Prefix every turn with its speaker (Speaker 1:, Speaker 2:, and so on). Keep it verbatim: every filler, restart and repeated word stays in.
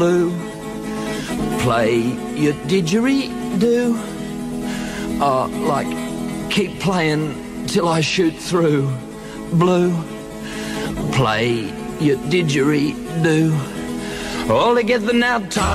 Speaker 1: Blue, play your didgeridoo. Uh, like, keep playing till I shoot through. Blue, play your didgeridoo. All together now, time.